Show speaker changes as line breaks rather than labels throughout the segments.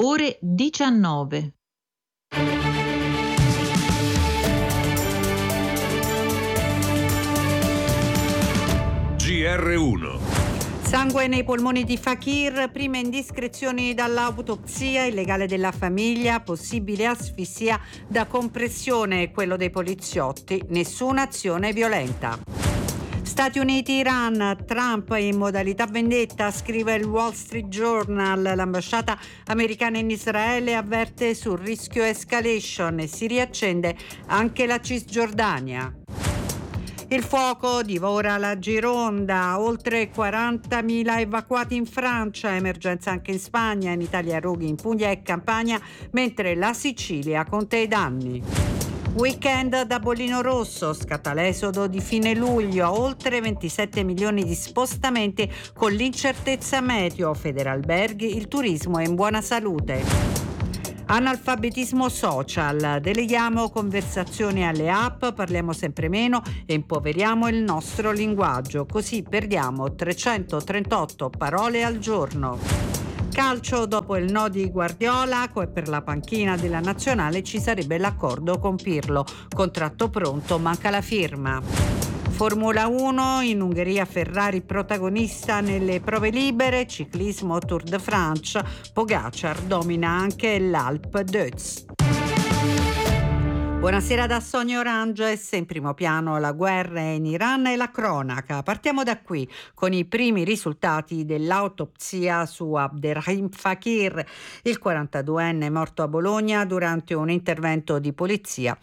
ore 19.
GR1.
Sangue nei polmoni di Fakir, prime indiscrezioni dall'autopsia, illegale della famiglia, possibile asfissia da compressione, quello dei poliziotti, nessuna azione violenta. Stati Uniti-Iran, Trump in modalità vendetta, scrive il Wall Street Journal. L'ambasciata americana in Israele avverte sul rischio escalation e si riaccende anche la Cisgiordania. Il fuoco divora la Gironda, oltre 40.000 evacuati in Francia, emergenza anche in Spagna, in Italia roghi in Puglia e Campania, mentre la Sicilia conta i danni. Weekend da bollino rosso, scatta l'esodo di fine luglio, oltre 27 milioni di spostamenti con l'incertezza meteo, Federalberghi, il turismo è in buona salute. Analfabetismo social, deleghiamo conversazioni alle app, parliamo sempre meno e impoveriamo il nostro linguaggio, così perdiamo 338 parole al giorno. Calcio, dopo il no di Guardiola e per la panchina della nazionale ci sarebbe l'accordo con Pirlo, contratto pronto, manca la firma. Formula 1, in Ungheria Ferrari protagonista nelle prove libere, ciclismo Tour de France, Pogacar domina anche l'Alpe d'Huez. Buonasera da Sonia Oranges, in primo piano la guerra in Iran e la cronaca. Partiamo da qui con i primi risultati dell'autopsia su Abderrahim Fakir, il 42enne morto a Bologna durante un intervento di polizia.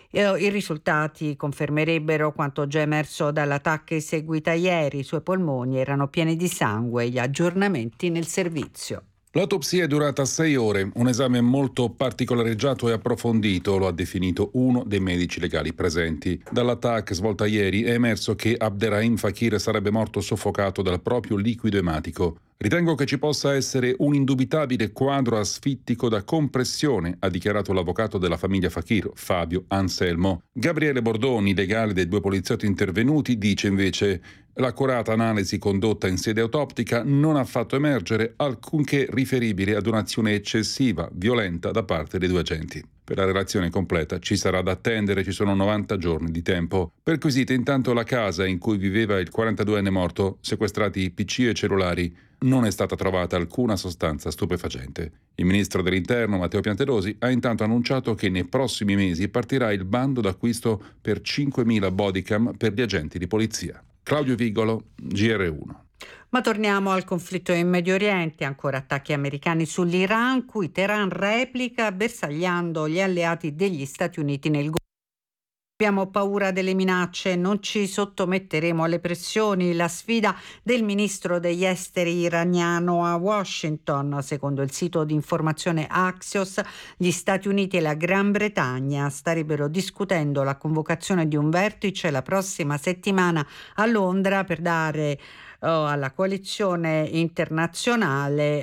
I risultati confermerebbero quanto già emerso dall'attacco eseguita ieri. I suoi polmoni erano pieni di sangue. Gli aggiornamenti nel servizio.
L'autopsia è durata 6 ore, un esame molto particolareggiato e approfondito, lo ha definito uno dei medici legali presenti. Dall'attacco svolta ieri è emerso che Abderrahim Fakir sarebbe morto soffocato dal proprio liquido ematico. Ritengo che ci possa essere un indubitabile quadro asfittico da compressione, ha dichiarato l'avvocato della famiglia Fakir, Fabio Anselmo. Gabriele Bordoni, legale dei 2 poliziotti intervenuti, dice invece: l'accurata analisi condotta in sede autoptica non ha fatto emergere alcunché riferibile ad un'azione eccessiva, violenta da parte dei 2 agenti. Per la relazione completa ci sarà da attendere, ci sono 90 giorni di tempo. Perquisita intanto la casa in cui viveva il 42enne morto, sequestrati PC e cellulari, non è stata trovata alcuna sostanza stupefacente. Il ministro dell'Interno, Matteo Piantedosi, ha intanto annunciato che nei prossimi mesi partirà il bando d'acquisto per 5.000 bodycam per gli agenti di polizia. Claudio Vigolo, GR1.
Ma torniamo al conflitto in Medio Oriente, ancora attacchi americani sull'Iran, cui Teheran replica bersagliando gli alleati degli Stati Uniti nel Golfo. Abbiamo paura delle minacce, non ci sottometteremo alle pressioni, la sfida del ministro degli esteri iraniano a Washington. Secondo il sito di informazione Axios, gli Stati Uniti e la Gran Bretagna starebbero discutendo la convocazione di un vertice la prossima settimana a Londra per dare alla coalizione internazionale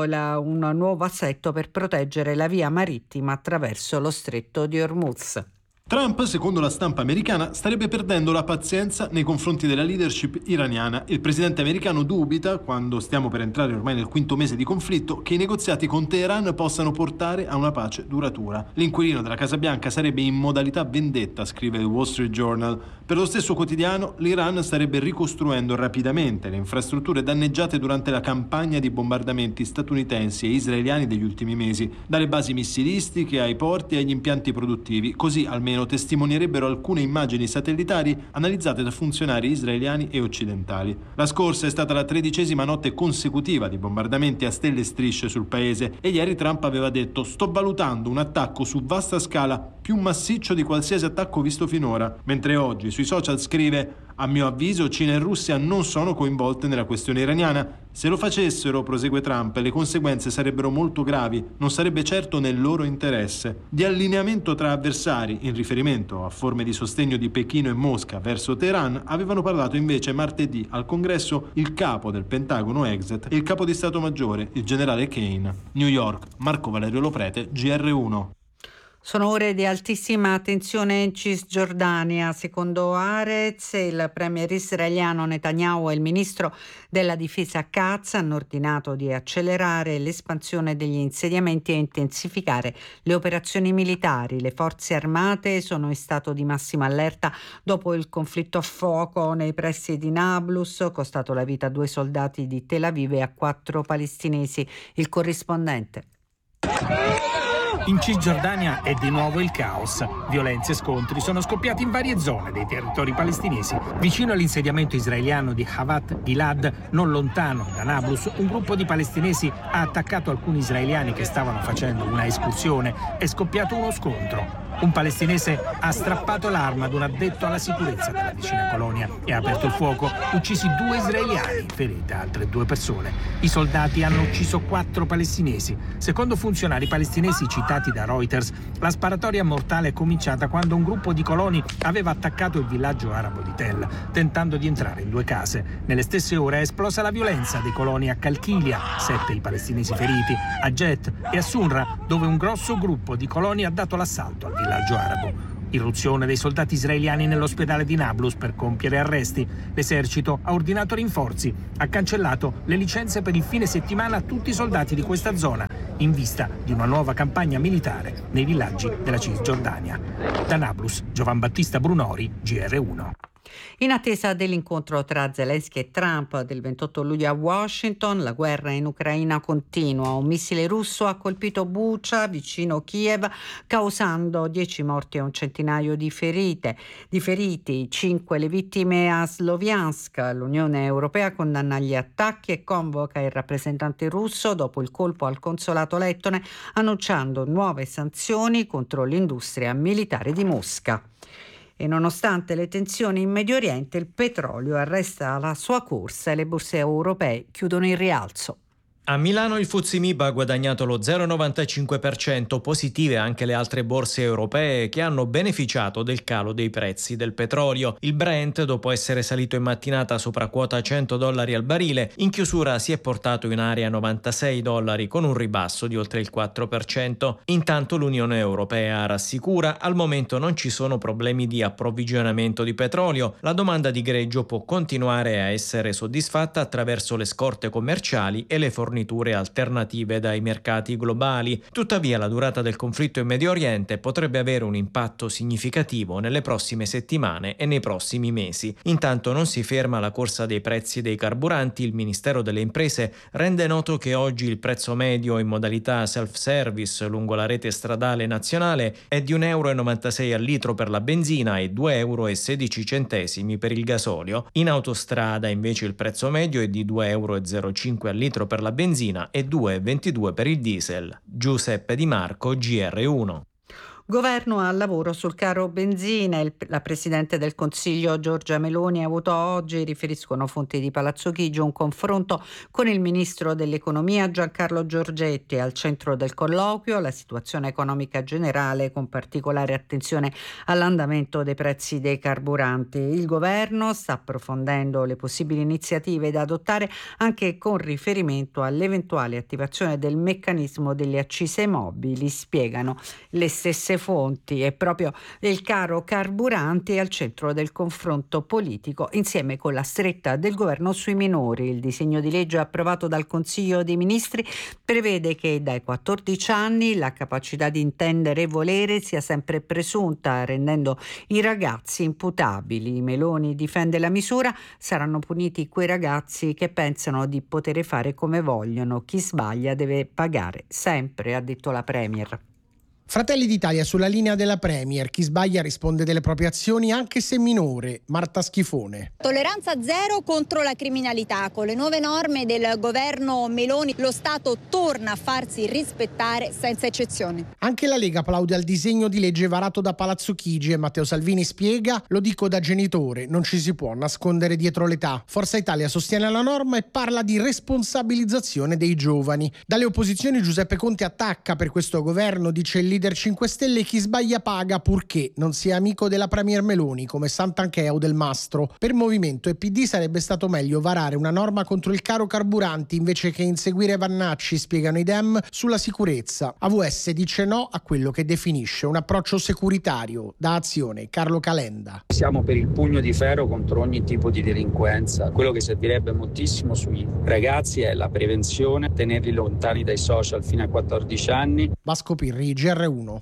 un nuovo assetto per proteggere la via marittima attraverso lo stretto di Hormuz.
Trump, secondo la stampa americana, starebbe perdendo la pazienza nei confronti della leadership iraniana. Il presidente americano dubita, quando stiamo per entrare ormai nel 5° mese di conflitto, che i negoziati con Teheran possano portare a una pace duratura. L'inquilino della Casa Bianca sarebbe in modalità vendetta, scrive il Wall Street Journal. Per lo stesso quotidiano, l'Iran starebbe ricostruendo rapidamente le infrastrutture danneggiate durante la campagna di bombardamenti statunitensi e israeliani degli ultimi mesi, dalle basi missilistiche ai porti e agli impianti produttivi, così almeno testimonierebbero alcune immagini satellitari analizzate da funzionari israeliani e occidentali. La scorsa è stata la 13ª notte consecutiva di bombardamenti a stelle e strisce sul paese e ieri Trump aveva detto: sto valutando un attacco su vasta scala più massiccio di qualsiasi attacco visto finora, mentre oggi sui social scrive: a mio avviso Cina e Russia non sono coinvolte nella questione iraniana. Se lo facessero, prosegue Trump, le conseguenze sarebbero molto gravi, non sarebbe certo nel loro interesse. Di allineamento tra avversari, in riferimento a forme di sostegno di Pechino e Mosca verso Teheran, avevano parlato invece martedì al Congresso il capo del Pentagono Exet e il capo di Stato Maggiore, il generale Kane. New York, Marco Valerio Loprete, GR1.
Sono ore di altissima tensione in Cisgiordania. Secondo Haaretz, il premier israeliano Netanyahu e il ministro della difesa Katz hanno ordinato di accelerare l'espansione degli insediamenti e intensificare le operazioni militari. Le forze armate sono in stato di massima allerta dopo il conflitto a fuoco nei pressi di Nablus, costato la vita a 2 soldati di Tel Aviv e a 4 palestinesi. Il corrispondente.
In Cisgiordania è di nuovo il caos. Violenze e scontri sono scoppiati in varie zone dei territori palestinesi. Vicino all'insediamento israeliano di Havat Gilad, non lontano da Nablus, un gruppo di palestinesi ha attaccato alcuni israeliani che stavano facendo una escursione. È scoppiato uno scontro. Un palestinese ha strappato l'arma ad un addetto alla sicurezza della vicina colonia e ha aperto il fuoco, uccisi 2 israeliani, ferite altre 2 persone. I soldati hanno ucciso 4 palestinesi. Secondo funzionari palestinesi citati da Reuters, la sparatoria mortale è cominciata quando un gruppo di coloni aveva attaccato il villaggio arabo di Tel, tentando di entrare in 2 case. Nelle stesse ore è esplosa la violenza dei coloni a Kalkilia, 7 i palestinesi feriti, a Jet e a Sunra, dove un grosso gruppo di coloni ha dato l'assalto al villaggio arabo. Irruzione dei soldati israeliani nell'ospedale di Nablus per compiere arresti. L'esercito ha ordinato rinforzi, ha cancellato le licenze per il fine settimana a tutti i soldati di questa zona, in vista di una nuova campagna militare nei villaggi della Cisgiordania. Da Nablus, Giovan Battista Brunori, GR1.
In attesa dell'incontro tra Zelensky e Trump del 28 luglio a Washington, la guerra in Ucraina continua. Un missile russo ha colpito Bucha, vicino Kiev, causando 10 morti e un centinaio di feriti. 5 le vittime a Sloviansk. L'Unione Europea condanna gli attacchi e convoca il rappresentante russo dopo il colpo al consolato lettone, annunciando nuove sanzioni contro l'industria militare di Mosca. E nonostante le tensioni in Medio Oriente, il petrolio arresta la sua corsa e le borse europee chiudono in rialzo.
A Milano il FTSE MIB ha guadagnato lo 0,95%, positive anche le altre borse europee che hanno beneficiato del calo dei prezzi del petrolio. Il Brent, dopo essere salito in mattinata sopra quota $100 al barile, in chiusura si è portato in area $96 con un ribasso di oltre il 4%. Intanto l'Unione Europea rassicura, al momento non ci sono problemi di approvvigionamento di petrolio, la domanda di greggio può continuare a essere soddisfatta attraverso le scorte commerciali e le forniture alternative dai mercati globali. Tuttavia la durata del conflitto in Medio Oriente potrebbe avere un impatto significativo nelle prossime settimane e nei prossimi mesi. Intanto non si ferma la corsa dei prezzi dei carburanti. Il Ministero delle Imprese rende noto che oggi il prezzo medio in modalità self-service lungo la rete stradale nazionale è di €1,96 al litro per la benzina e €2,16 per il gasolio. In autostrada invece il prezzo medio è di €2,05 al litro per la benzina e $2,22 per il diesel. Giuseppe Di Marco, GR1.
Governo al lavoro sul caro benzina. La Presidente del Consiglio Giorgia Meloni ha avuto oggi, riferiscono fonti di Palazzo Chigi, un confronto con il Ministro dell'Economia Giancarlo Giorgetti. Al centro del colloquio la situazione economica generale, con particolare attenzione all'andamento dei prezzi dei carburanti. Il Governo sta approfondendo le possibili iniziative da adottare anche con riferimento all'eventuale attivazione del meccanismo delle accise mobili, spiegano le stesse fonti. E proprio il caro carburanti è al centro del confronto politico insieme con la stretta del governo sui minori. Il disegno di legge approvato dal Consiglio dei Ministri prevede che dai 14 anni la capacità di intendere e volere sia sempre presunta, rendendo i ragazzi imputabili. Meloni difende la misura, saranno puniti quei ragazzi che pensano di poter fare come vogliono. Chi sbaglia deve pagare sempre, ha detto la Premier.
Fratelli d'Italia sulla linea della Premier. Chi sbaglia risponde delle proprie azioni anche se minore. Marta Schifone.
Tolleranza zero contro la criminalità. Con le nuove norme del governo Meloni lo Stato torna a farsi rispettare senza eccezioni.
Anche la Lega plaude al disegno di legge varato da Palazzo Chigi e Matteo Salvini spiega: lo dico da genitore, non ci si può nascondere dietro l'età. Forza Italia sostiene la norma e parla di responsabilizzazione dei giovani. Dalle opposizioni Giuseppe Conte attacca per questo governo, dice il leader 5 Stelle chi sbaglia paga purché non sia amico della premier Meloni come Sant'Ancheo del Mastro. Per Movimento e PD sarebbe stato meglio varare una norma contro il caro carburanti invece che inseguire Vannacci, spiegano i Dem, sulla sicurezza. AVS dice no a quello che definisce un approccio securitario. Da Azione, Carlo Calenda.
Siamo per il pugno di ferro contro ogni tipo di delinquenza. Quello che servirebbe moltissimo sui ragazzi è la prevenzione, tenerli lontani dai social fino a 14 anni.
Vasco Pirri, GR1.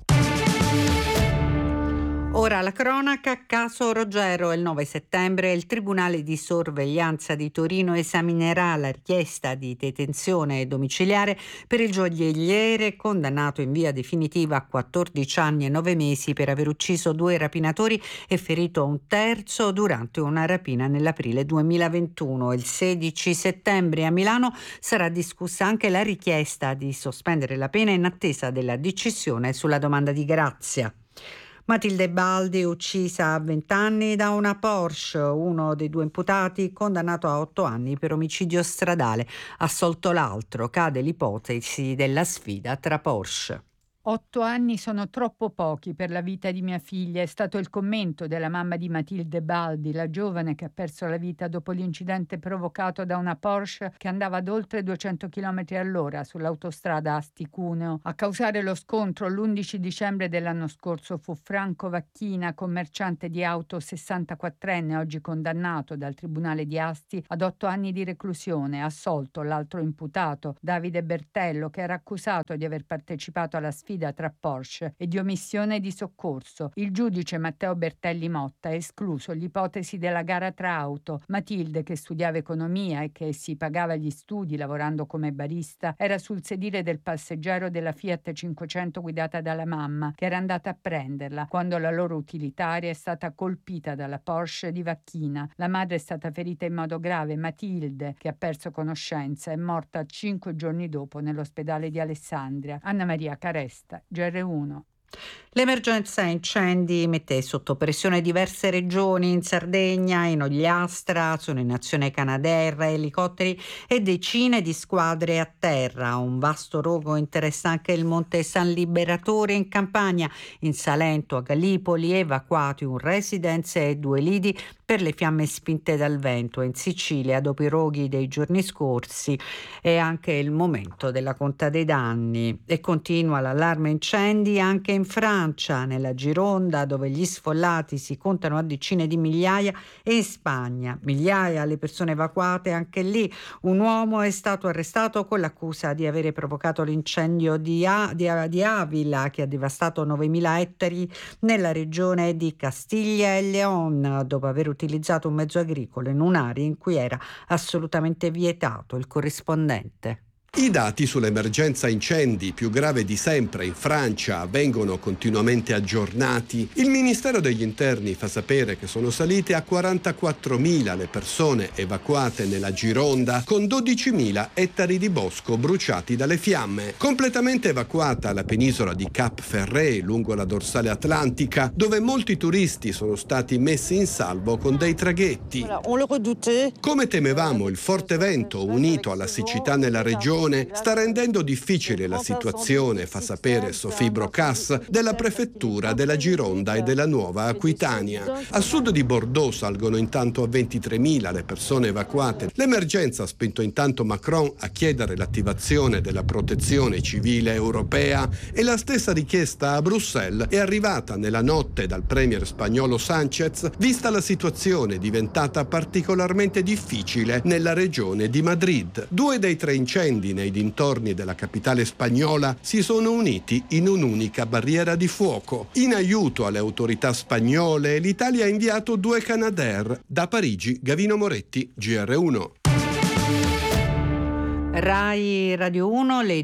Ora la cronaca, caso Rogero. Il 9 settembre il Tribunale di Sorveglianza di Torino esaminerà la richiesta di detenzione domiciliare per il gioielliere condannato in via definitiva a 14 anni e 9 mesi per aver ucciso 2 rapinatori e ferito un terzo durante una rapina nell'aprile 2021. Il 16 settembre a Milano sarà discussa anche la richiesta di sospendere la pena in attesa della decisione sulla domanda di grazia. Matilde Baldi, uccisa a 20 anni da una Porsche. Uno dei 2 imputati, condannato a 8 anni per omicidio stradale, assolto l'altro. Cade l'ipotesi della sfida tra Porsche.
8 anni sono troppo pochi per la vita di mia figlia, è stato il commento della mamma di Matilde Baldi, la giovane che ha perso la vita dopo l'incidente provocato da una Porsche che andava ad oltre 200 km all'ora sull'autostrada Asti-Cuneo. A causare lo scontro l'11 dicembre dell'anno scorso fu Franco Vacchina, commerciante di auto 64enne, oggi condannato dal Tribunale di Asti ad 8 anni di reclusione, assolto l'altro imputato, Davide Bertello, che era accusato di aver partecipato alla sfida tra Porsche e di omissione di soccorso. Il giudice Matteo Bertelli Motta ha escluso l'ipotesi della gara tra auto. Matilde, che studiava economia e che si pagava gli studi lavorando come barista, era sul sedile del passeggero della Fiat 500 guidata dalla mamma, che era andata a prenderla quando la loro utilitaria è stata colpita dalla Porsche di Vacchina. La madre è stata ferita in modo grave. Matilde, che ha perso conoscenza, è morta 5 giorni dopo nell'ospedale di Alessandria. Anna Maria Caresta, GR1.
L'emergenza incendi mette sotto pressione diverse regioni. In Sardegna, in Ogliastra, sono in azione Canadair, elicotteri e decine di squadre a terra. Un vasto rogo interessa anche il Monte San Liberatore in Campania. In Salento, a Gallipoli, evacuati un residence e 2 lidi per le fiamme spinte dal vento. In Sicilia, dopo i roghi dei giorni scorsi, è anche il momento della conta dei danni. E continua l'allarme incendi anche in Francia, nella Gironda, dove gli sfollati si contano a decine di migliaia, e in Spagna. Migliaia le persone evacuate, anche lì un uomo è stato arrestato con l'accusa di avere provocato l'incendio di Avila, che ha devastato 9.000 ettari nella regione di Castiglia e León, dopo aver utilizzato un mezzo agricolo in un'area in cui era assolutamente vietato. Il corrispondente.
I dati sull'emergenza incendi, più grave di sempre in Francia, vengono continuamente aggiornati. Il Ministero degli Interni fa sapere che sono salite a 44.000 le persone evacuate nella Gironda, con 12.000 ettari di bosco bruciati dalle fiamme. Completamente evacuata la penisola di Cap Ferret, lungo la dorsale atlantica, dove molti turisti sono stati messi in salvo con dei traghetti. Come temevamo, il forte vento, unito alla siccità nella regione, sta rendendo difficile la situazione, fa sapere Sophie Brocas della prefettura della Gironda e della Nuova Aquitania. A sud di Bordeaux salgono intanto a 23.000 le persone evacuate. L'emergenza ha spinto intanto Macron a chiedere l'attivazione della protezione civile europea e la stessa richiesta a Bruxelles è arrivata nella notte dal premier spagnolo Sánchez, vista la situazione diventata particolarmente difficile nella regione di Madrid. 2 dei 3 incendi nei dintorni della capitale spagnola si sono uniti in un'unica barriera di fuoco. In aiuto alle autorità spagnole, l'Italia ha inviato 2 Canadair. Da Parigi, Gavino Moretti, GR1.
Rai Radio 1, le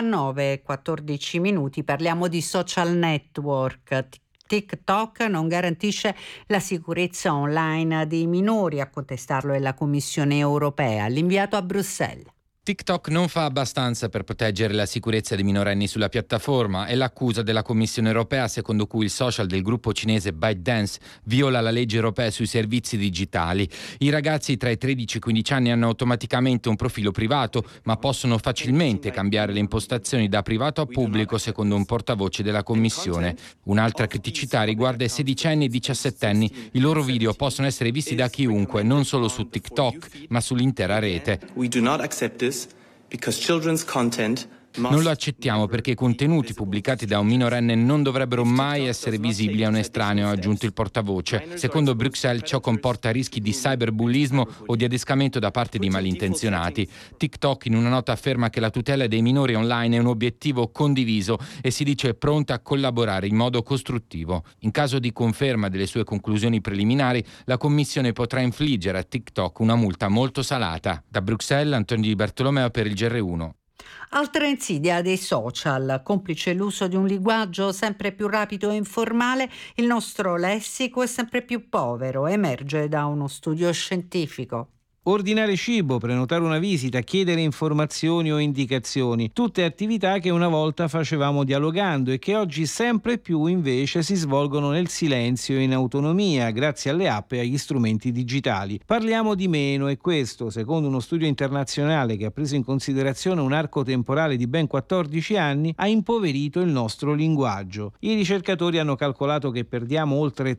19:14. Parliamo di social network. TikTok non garantisce la sicurezza online dei minori, a contestarlo è la Commissione europea. L'inviato a Bruxelles.
TikTok non fa abbastanza per proteggere la sicurezza dei minorenni sulla piattaforma. È l'accusa della Commissione europea, secondo cui il social del gruppo cinese ByteDance viola la legge europea sui servizi digitali. I ragazzi tra i 13 e i 15 anni hanno automaticamente un profilo privato, ma possono facilmente cambiare le impostazioni da privato a pubblico, secondo un portavoce della Commissione. Un'altra criticità riguarda i 16enni e i 17enni. I loro video possono essere visti da chiunque, non solo su TikTok, ma sull'intera rete. Non lo accettiamo perché i contenuti pubblicati da un minorenne non dovrebbero mai essere visibili a un estraneo, ha aggiunto il portavoce. Secondo Bruxelles ciò comporta rischi di cyberbullismo o di adescamento da parte di malintenzionati. TikTok in una nota afferma che la tutela dei minori online è un obiettivo condiviso e si dice pronta a collaborare in modo costruttivo. In caso di conferma delle sue conclusioni preliminari, la Commissione potrà infliggere a TikTok una multa molto salata. Da Bruxelles, Antonio Di Bartolomeo per il GR1.
Altra insidia dei social, complice l'uso di un linguaggio sempre più rapido e informale, il nostro lessico è sempre più povero, emerge da uno studio scientifico.
Ordinare cibo, prenotare una visita, chiedere informazioni o indicazioni, tutte attività che una volta facevamo dialogando e che oggi sempre più invece si svolgono nel silenzio e in autonomia grazie alle app e agli strumenti digitali. Parliamo di meno e questo, secondo uno studio internazionale che ha preso in considerazione un arco temporale di ben 14 anni, ha impoverito il nostro linguaggio. I ricercatori hanno calcolato che perdiamo oltre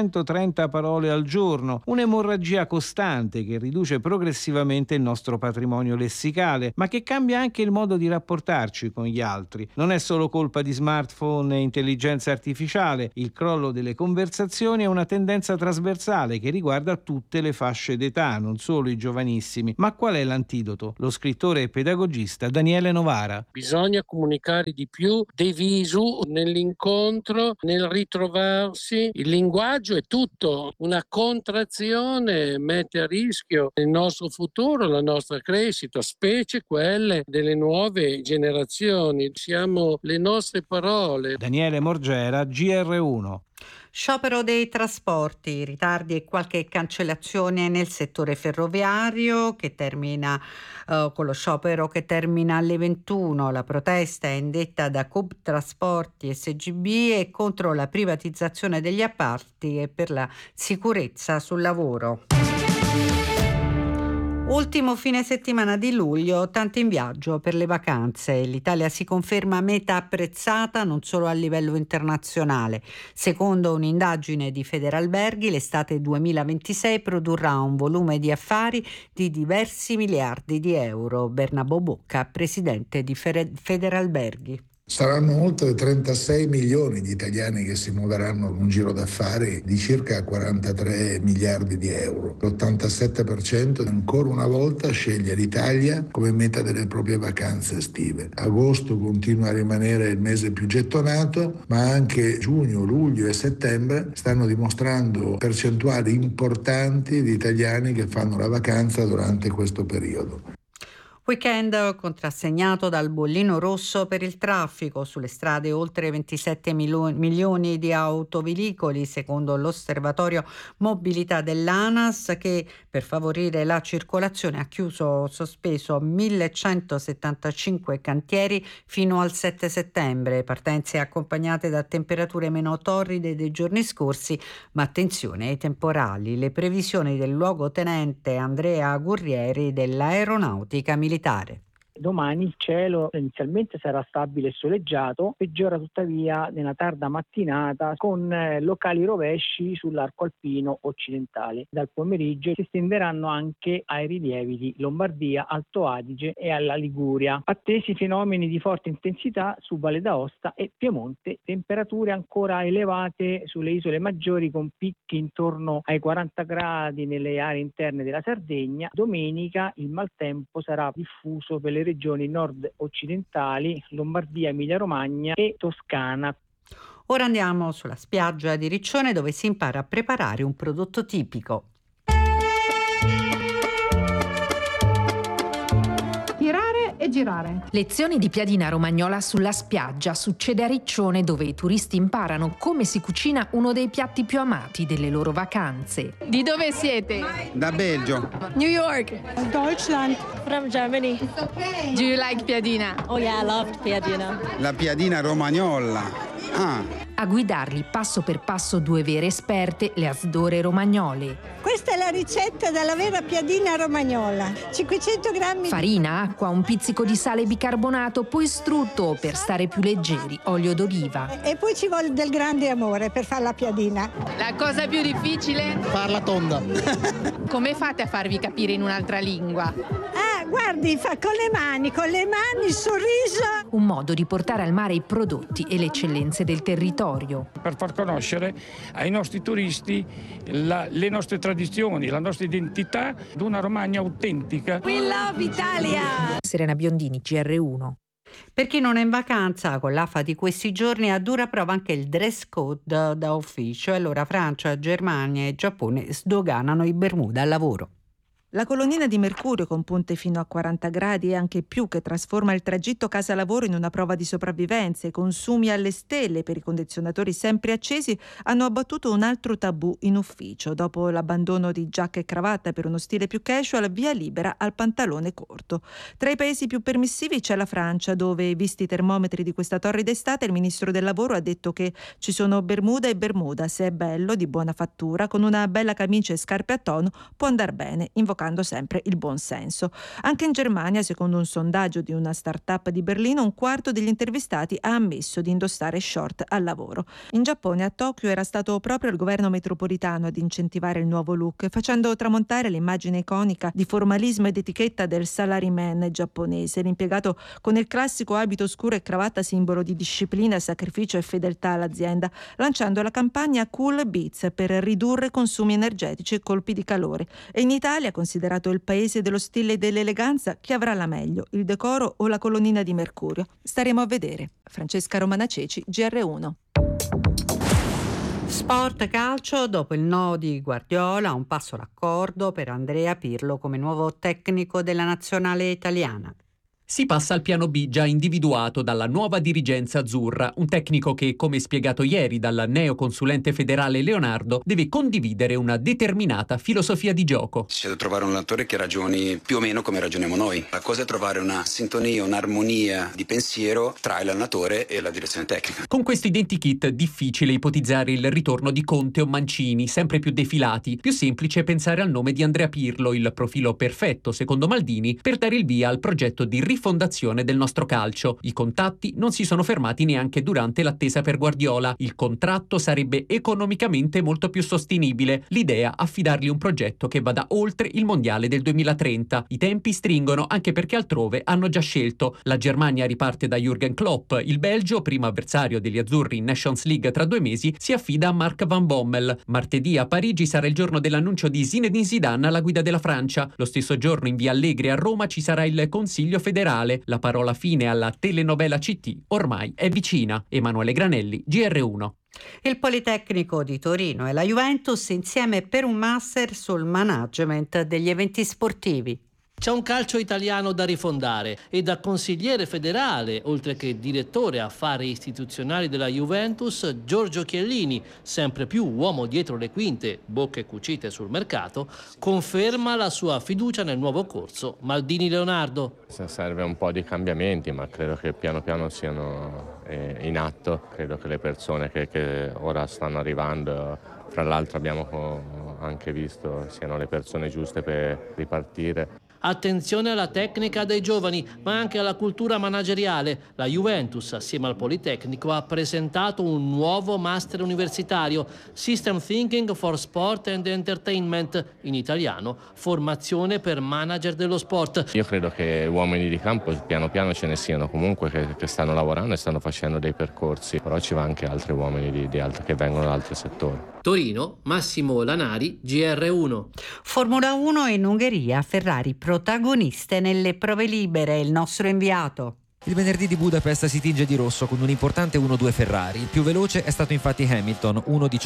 330 parole al giorno, un'emorragia costante che riduce progressivamente il nostro patrimonio lessicale, ma che cambia anche il modo di rapportarci con gli altri. Non è solo colpa di smartphone e intelligenza artificiale, il crollo delle conversazioni è una tendenza trasversale che riguarda tutte le fasce d'età, non solo i giovanissimi. Ma qual è l'antidoto? Lo scrittore e pedagogista Daniele Novara.
Bisogna comunicare di più, diviso nell'incontro, nel ritrovarsi. Il linguaggio è tutto, una contrazione mette a rischio il nostro futuro, la nostra crescita, specie quelle delle nuove generazioni. Siamo le nostre parole.
Daniele Morgera, GR1.
Sciopero dei trasporti, ritardi e qualche cancellazione nel settore ferroviario che termina con lo sciopero che termina alle 21. La protesta è indetta da Coop Trasporti SGB e contro la privatizzazione degli appalti e per la sicurezza sul lavoro. Ultimo fine settimana di luglio, tanti in viaggio per le vacanze. L'Italia si conferma meta apprezzata non solo a livello internazionale. Secondo un'indagine di Federalberghi, l'estate 2026 produrrà un volume di affari di diversi miliardi di euro. Bernabò Bocca, presidente di Federalberghi.
Saranno oltre 36 milioni di italiani che si muoveranno con un giro d'affari di circa 43 miliardi di euro. L'87% ancora una volta sceglie l'Italia come meta delle proprie vacanze estive. Agosto continua a rimanere il mese più gettonato, ma anche giugno, luglio e settembre stanno dimostrando percentuali importanti di italiani che fanno la vacanza durante questo periodo.
Weekend contrassegnato dal bollino rosso per il traffico. Sulle strade oltre 27 milioni di autoveicoli, secondo l'osservatorio mobilità dell'ANAS, che per favorire la circolazione ha sospeso 1175 cantieri fino al 7 settembre. Partenze accompagnate da temperature meno torride dei giorni scorsi, ma attenzione ai temporali. Le previsioni del luogotenente Andrea Gurrieri dell'Aeronautica Militare.
Domani il cielo inizialmente sarà stabile e soleggiato, peggiora tuttavia nella tarda mattinata con locali rovesci sull'arco alpino occidentale. Dal pomeriggio si estenderanno anche ai rilievi di Lombardia, Alto Adige e alla Liguria. Attesi fenomeni di forte intensità su Valle d'Aosta e Piemonte, temperature ancora elevate sulle isole maggiori con picchi intorno ai 40 gradi nelle aree interne della Sardegna. Domenica il maltempo sarà diffuso per le regioni nord-occidentali, Lombardia, Emilia-Romagna e Toscana.
Ora andiamo sulla spiaggia di Riccione, dove si impara a preparare un prodotto tipico.
e girare.
Lezioni di piadina romagnola sulla spiaggia. Succede a Riccione, dove i turisti imparano come si cucina uno dei piatti più amati delle loro vacanze.
Di dove siete?
Da Belgio.
New York.
Deutschland. From Germany.
Do you like piadina?
Oh yeah, I love piadina.
La piadina romagnola.
A guidarli passo per passo due vere esperte, le Asdore romagnole.
Questa è la ricetta della vera piadina romagnola. 500 grammi
Farina, acqua, un pizzico di sale bicarbonato, poi strutto per stare più leggeri, olio d'oliva.
e poi ci vuole del grande amore per fare la piadina.
La cosa più difficile?
Farla tonda.
Come fate a farvi capire in un'altra lingua?
Guardi, fa con le mani, il sorriso.
Un modo di portare al mare i prodotti e le eccellenze del territorio.
Per far conoscere ai nostri turisti le nostre tradizioni, la nostra identità di una Romagna autentica.
We love Italia!
Serena Biondini, GR1.
Per chi non è in vacanza, con l'AFA di questi giorni a dura prova anche il dress code da ufficio, e allora Francia, Germania e Giappone sdoganano i Bermuda al lavoro.
La colonnina di mercurio con punte fino a 40 gradi e anche più, che trasforma il tragitto casa-lavoro in una prova di sopravvivenza, e consumi alle stelle per i condizionatori sempre accesi hanno abbattuto un altro tabù in ufficio. Dopo l'abbandono di giacca e cravatta per uno stile più casual, via libera al pantalone corto. Tra i paesi più permissivi c'è la Francia, dove, visti i termometri di questa torrida estate, il ministro del lavoro ha detto che ci sono Bermuda e Bermuda. Se è bello, di buona fattura, con una bella camicia e scarpe a tono, può andar bene, invocando sempre il buon senso. Anche in Germania, secondo un sondaggio di una start-up di Berlino, un quarto degli intervistati ha ammesso di indossare short al lavoro. In Giappone, a Tokyo, era stato proprio il governo metropolitano ad incentivare il nuovo look, facendo tramontare l'immagine iconica di formalismo ed etichetta del salaryman giapponese, l'impiegato con il classico abito scuro e cravatta, simbolo di disciplina, sacrificio e fedeltà all'azienda, lanciando la campagna Cool Beats per ridurre consumi energetici e colpi di calore. E in Italia, considerato il paese dello stile e dell'eleganza, chi avrà la meglio, il decoro o la colonnina di mercurio? Staremo a vedere. Francesca Romana Ceci, GR1.
Sport calcio, dopo il no di Guardiola, un passo d'accordo per Andrea Pirlo come nuovo tecnico della nazionale italiana.
Si passa al piano B già individuato dalla nuova dirigenza azzurra, un tecnico che, come spiegato ieri dal neoconsulente federale Leonardo, deve condividere una determinata filosofia di gioco.
C'è da trovare un allenatore che ragioni più o meno come ragioniamo noi. La cosa è trovare una sintonia, un'armonia di pensiero tra l'allenatore e la direzione tecnica.
Con questo identikit difficile ipotizzare il ritorno di Conte o Mancini, sempre più defilati. Più semplice pensare al nome di Andrea Pirlo, il profilo perfetto, secondo Maldini, per dare il via al progetto di rifondazione del nostro calcio. I contatti non si sono fermati neanche durante l'attesa per Guardiola. Il contratto sarebbe economicamente molto più sostenibile. L'idea, affidargli un progetto che vada oltre il mondiale del 2030. I tempi stringono anche perché altrove hanno già scelto. La Germania riparte da Jürgen Klopp. Il Belgio, primo avversario degli azzurri in Nations League tra 2 mesi, si affida a Mark Van Bommel. Martedì a Parigi sarà il giorno dell'annuncio di Zinedine Zidane alla guida della Francia. Lo stesso giorno in via Allegri a Roma ci sarà il Consiglio federale. La parola fine alla telenovela CT ormai è vicina. Emanuele Granelli, GR1.
Il Politecnico di Torino e la Juventus insieme per un master sul management degli eventi sportivi.
C'è un calcio italiano da rifondare e da consigliere federale, oltre che direttore affari istituzionali della Juventus, Giorgio Chiellini, sempre più uomo dietro le quinte, bocche cucite sul mercato, conferma la sua fiducia nel nuovo corso Maldini Leonardo.
Serve un po' di cambiamenti, ma credo che piano piano siano in atto. Credo che le persone che ora stanno arrivando, fra l'altro abbiamo anche visto, siano le persone giuste per ripartire.
Attenzione alla tecnica dei giovani, ma anche alla cultura manageriale. La Juventus, assieme al Politecnico, ha presentato un nuovo master universitario, System Thinking for Sport and Entertainment, in italiano, formazione per manager dello sport.
Io credo che uomini di campo piano piano ce ne siano comunque che stanno lavorando e stanno facendo dei percorsi, però ci va anche altri uomini che vengono da altri settori.
Torino, Massimo Lanari, GR1.
Formula 1 in Ungheria, Ferrari protagoniste nelle prove libere, il nostro inviato.
Il venerdì di Budapest si tinge di rosso con un importante 1-2 Ferrari. Il più veloce è stato infatti Hamilton,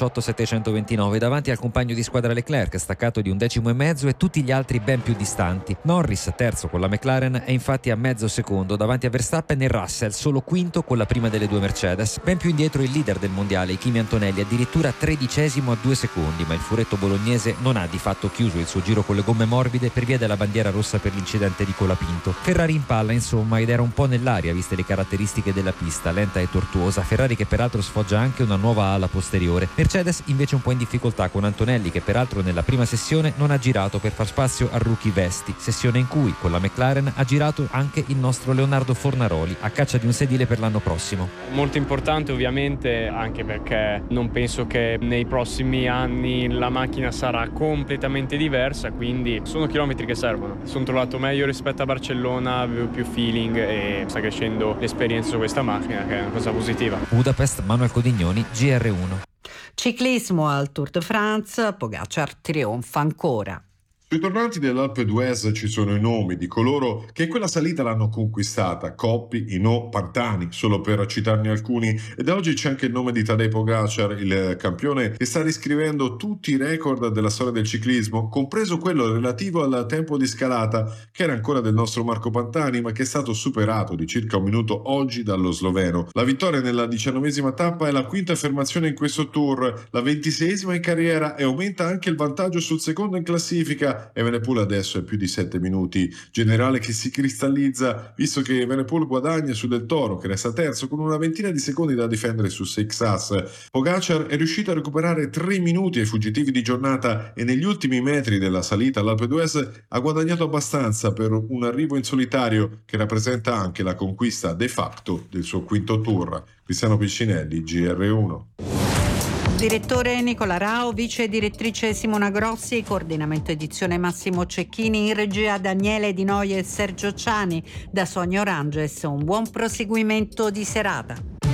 1:18.729, davanti al compagno di squadra Leclerc, staccato di 1 decimo e mezzo, e tutti gli altri ben più distanti. Norris, terzo con la McLaren, è infatti a mezzo secondo davanti a Verstappen, e Russell, solo quinto con la prima delle due Mercedes. Ben più indietro il leader del mondiale, Kimi Antonelli, addirittura 13esimo a 2 secondi, ma il furetto bolognese non ha di fatto chiuso il suo giro con le gomme morbide per via della bandiera rossa per l'incidente di Colapinto. Ferrari in palla, insomma, ed era un po' nell'aria viste le caratteristiche della pista, lenta e tortuosa. Ferrari che peraltro sfoggia anche una nuova ala posteriore. Mercedes invece un po' in difficoltà con Antonelli, che peraltro nella prima sessione non ha girato per far spazio al rookie Vesti, sessione in cui con la McLaren ha girato anche il nostro Leonardo Fornaroli, a caccia di un sedile per l'anno prossimo.
Molto importante ovviamente, anche perché non penso che nei prossimi anni la macchina sarà completamente diversa, quindi sono chilometri che servono. Sono trovato meglio rispetto a Barcellona, avevo più feeling e sta crescendo l'esperienza su questa macchina, che è una cosa positiva.
Budapest, Manuel Codignoni, GR1.
Ciclismo al Tour de France, Pogacar trionfa ancora.
Sui tornanti dell'Alpe d'Huez ci sono i nomi di coloro che quella salita l'hanno conquistata: Coppi, Hinault, Pantani, solo per citarne alcuni. E da oggi c'è anche il nome di Tadej Pogacar, il campione che sta riscrivendo tutti i record della storia del ciclismo, compreso quello relativo al tempo di scalata, che era ancora del nostro Marco Pantani, ma che è stato superato di circa un minuto oggi dallo sloveno. La vittoria nella 19ª tappa è la quinta affermazione in questo Tour, la 26ª in carriera, e aumenta anche il vantaggio sul secondo in classifica. Evenepoel adesso è più di 7 minuti, generale che si cristallizza visto che Evenepoel guadagna su Del Toro, che resta terzo con una ventina di secondi da difendere su Seixas. Pogacar è riuscito a recuperare 3 minuti ai fuggitivi di giornata e negli ultimi metri della salita all'Alpe d'Huez ha guadagnato abbastanza per un arrivo in solitario che rappresenta anche la conquista de facto del suo quinto Tour. Cristiano Piccinelli, GR1.
Direttore Nicola Rao, vice direttrice Simona Grossi, coordinamento edizione Massimo Cecchini, in regia Daniele Di Noia e Sergio Ciani. Da Sonia Oranges un buon proseguimento di serata.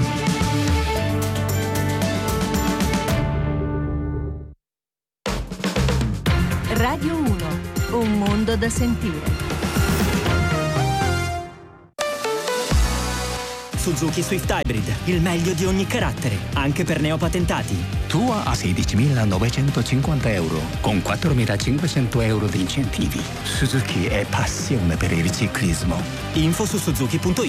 Radio 1, un mondo da sentire.
Suzuki Swift Hybrid, il meglio di ogni carattere, anche per neopatentati.
Tua a 16.950 euro, con 4.500 euro di incentivi. Suzuki è passione per il ciclismo.
Info su suzuki.it.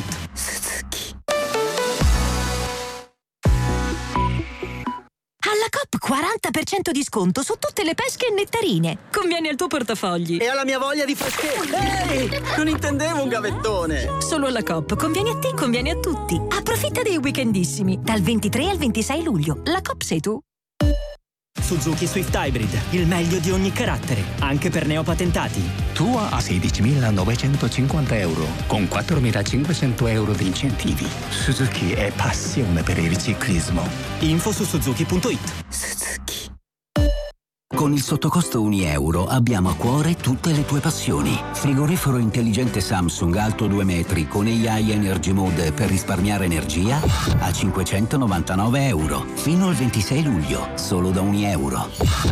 Alla Coop 40% di sconto su tutte le pesche e nettarine. Conviene al tuo portafogli.
E alla mia voglia di freschezza. Ehi, non intendevo un gavettone.
Solo alla Coop. Conviene a te, conviene a tutti. Approfitta dei weekendissimi. Dal 23 al 26 luglio. La Coop sei tu.
Suzuki Swift Hybrid, il meglio di ogni carattere, anche per neopatentati.
Tua a 16.950 euro, con 4.500 euro di incentivi. Suzuki è passione per il ciclismo.
Info su suzuki.it.
Suzuki.
Con il sottocosto €1 abbiamo a cuore tutte le tue passioni. Frigorifero intelligente Samsung alto 2 metri con AI Energy Mode per risparmiare energia a €599. Fino al 26 luglio, solo da €1.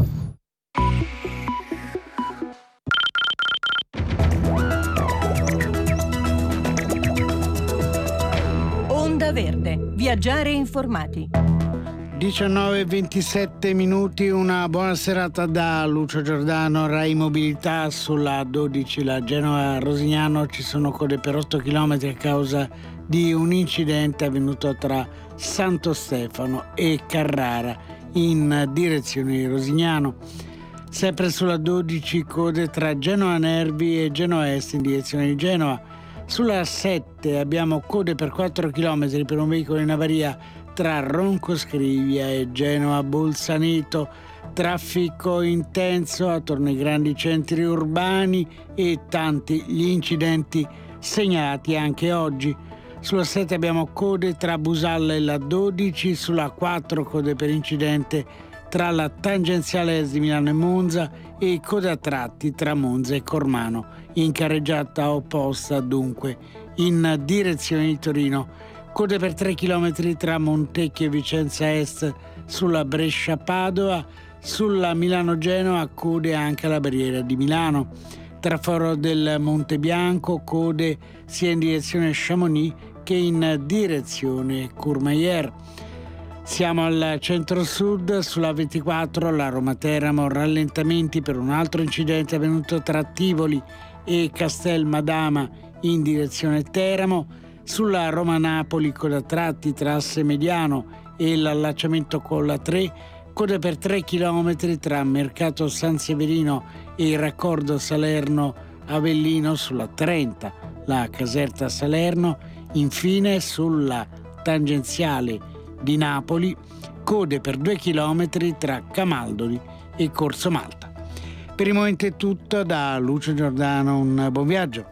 Onda Verde. Viaggiare informati.
19:27 minuti, una buona serata da Lucio Giordano, Rai Mobilità. Sulla 12 la Genova-Rosignano ci sono code per 8 km a causa di un incidente avvenuto tra Santo Stefano e Carrara in direzione Rosignano. Sempre sulla 12 code tra Genova Nervi e Genova Est in direzione di Genova. Sulla 7 abbiamo code per 4 km per un veicolo in avaria tra Ronco Scrivia e Genova Bolzaneto. Traffico intenso attorno ai grandi centri urbani e tanti gli incidenti segnalati anche oggi. Sulla 7 abbiamo code tra Busalla e la 12, sulla 4 code per incidente tra la tangenziale est di Milano e Monza e code a tratti tra Monza e Cormano, in carreggiata opposta dunque in direzione di Torino. Code per 3 km tra Montecchio e Vicenza Est sulla Brescia-Padova, sulla Milano-Genova code anche alla barriera di Milano. Tra Foro del Monte Bianco code sia in direzione Chamonix che in direzione Courmayeur. Siamo al centro-sud, sulla 24, la Roma-Teramo, rallentamenti per un altro incidente avvenuto tra Tivoli e Castel Madama in direzione Teramo. Sulla Roma-Napoli, coda tratti tra Asse Mediano e l'allacciamento con la 3, code per 3 km tra Mercato San Severino e il raccordo Salerno-Avellino sulla 30, la Caserta Salerno. Infine sulla tangenziale di Napoli, code per 2 km tra Camaldoli e Corso Malta. Per il momento è tutto, da Lucio Giordano un buon viaggio.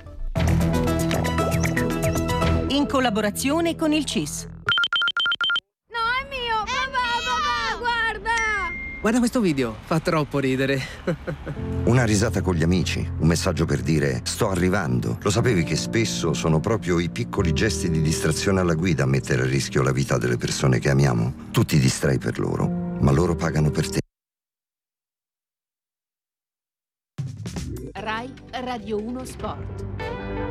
In collaborazione con il CIS.
No, è mio! Papà, guarda!
Guarda questo video, fa troppo ridere.
Una risata con gli amici, un messaggio per dire sto arrivando. Lo sapevi che spesso sono proprio i piccoli gesti di distrazione alla guida a mettere a rischio la vita delle persone che amiamo? Tu ti distrai per loro, ma loro pagano per te.
Rai Radio 1 Sport.